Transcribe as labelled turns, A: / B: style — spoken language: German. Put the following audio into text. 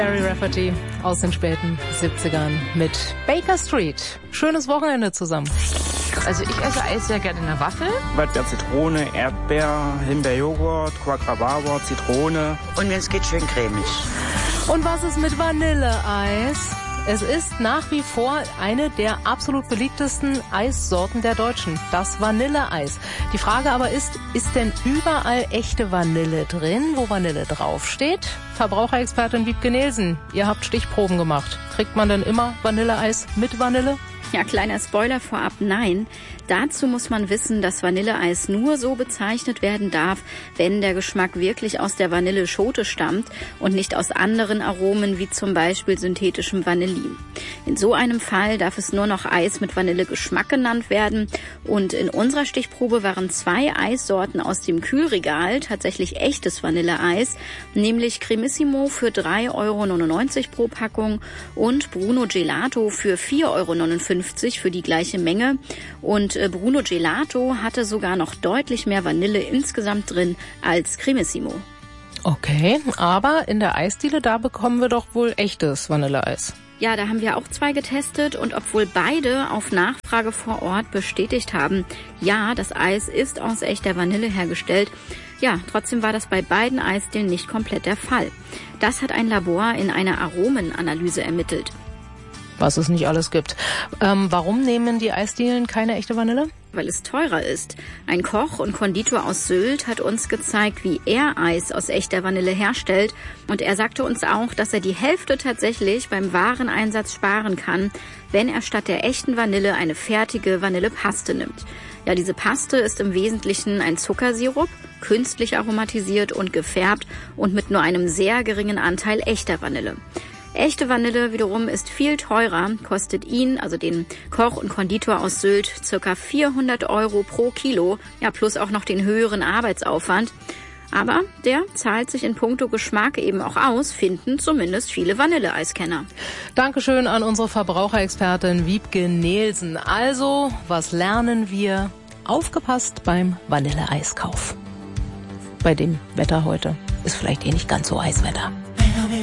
A: Gary Rafferty aus den späten 70ern mit Baker Street. Schönes Wochenende zusammen.
B: Also ich esse Eis sehr gerne in der Waffel.
C: Waldbeer, Zitrone, Erdbeer, Himbeerjoghurt, Quadrabarbor, Zitrone.
D: Und wenn es geht, schön cremig.
A: Und was ist mit Vanilleeis? Es ist nach wie vor eine der absolut beliebtesten Eissorten der Deutschen, das Vanilleeis. Die Frage aber ist denn überall echte Vanille drin, wo Vanille draufsteht? Verbraucherexpertin Wiebke Nielsen, ihr habt Stichproben gemacht. Kriegt man denn immer Vanilleeis mit Vanille?
E: Ja, kleiner Spoiler vorab, nein. Dazu muss man wissen, dass Vanilleeis nur so bezeichnet werden darf, wenn der Geschmack wirklich aus der Vanilleschote stammt und nicht aus anderen Aromen wie zum Beispiel synthetischem Vanillin. In so einem Fall darf es nur noch Eis mit Vanillegeschmack genannt werden. Und in unserer Stichprobe waren 2 Eissorten aus dem Kühlregal tatsächlich echtes Vanilleeis, nämlich Cremissimo für 3,99 € pro Packung und Bruno Gelato für 4,59 € für die gleiche Menge. Und Bruno Gelato hatte sogar noch deutlich mehr Vanille insgesamt drin als Cremissimo.
A: Okay, aber in der Eisdiele, da bekommen wir doch wohl echtes Vanilleeis.
E: Ja, da haben wir auch 2 getestet und obwohl beide auf Nachfrage vor Ort bestätigt haben, ja, das Eis ist aus echter Vanille hergestellt, ja, trotzdem war das bei beiden Eisdielen nicht komplett der Fall. Das hat ein Labor in einer Aromenanalyse ermittelt.
A: Was es nicht alles gibt. Warum nehmen die Eisdielen keine echte Vanille?
E: Weil es teurer ist. Ein Koch und Konditor aus Sylt hat uns gezeigt, wie er Eis aus echter Vanille herstellt. Und er sagte uns auch, dass er die Hälfte tatsächlich beim Wareneinsatz sparen kann, wenn er statt der echten Vanille eine fertige Vanillepaste nimmt. Ja, diese Paste ist im Wesentlichen ein Zuckersirup, künstlich aromatisiert und gefärbt und mit nur einem sehr geringen Anteil echter Vanille. Echte Vanille wiederum ist viel teurer, kostet ihn, also den Koch und Konditor aus Sylt, ca. 400 € pro Kilo, ja plus auch noch den höheren Arbeitsaufwand. Aber der zahlt sich in puncto Geschmack eben auch aus, finden zumindest viele Vanilleeiskenner.
A: Dankeschön an unsere Verbraucherexpertin Wiebke Nielsen. Also, was lernen wir? Aufgepasst beim Vanilleeiskauf. Bei dem Wetter heute ist vielleicht nicht ganz so Eiswetter.